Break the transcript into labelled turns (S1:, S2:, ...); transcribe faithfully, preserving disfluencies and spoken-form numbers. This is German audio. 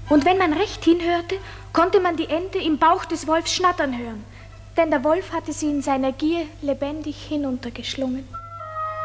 S1: Und wenn man recht hinhörte, konnte man die Ente im Bauch des Wolfs schnattern hören, denn der Wolf hatte sie in seiner Gier lebendig hinuntergeschlungen.